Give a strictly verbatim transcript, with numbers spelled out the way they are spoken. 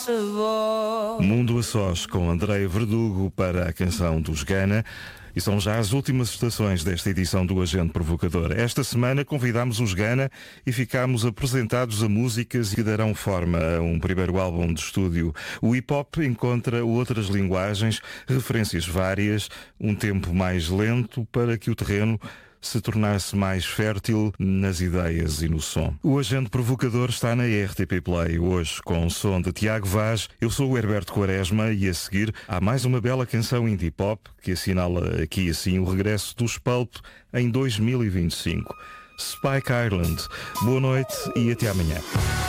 Mundo a Sós com André Verdugo para a canção dos Gana. E são já as últimas estações desta edição do Agente Provocador. Esta semana convidámos os Gana e ficámos apresentados a músicas que darão forma a um primeiro álbum de estúdio. O hip-hop encontra outras linguagens, referências várias, um tempo mais lento para que o terreno se tornasse mais fértil nas ideias e no som. O Agente Provocador está na R T P Play, hoje com o som de Tiago Vaz. Eu sou o Herberto Quaresma e a seguir há mais uma bela canção indie pop que assinala aqui assim o regresso dos Pulp em dois mil e vinte e cinco. Spike Ireland. Boa noite e até amanhã.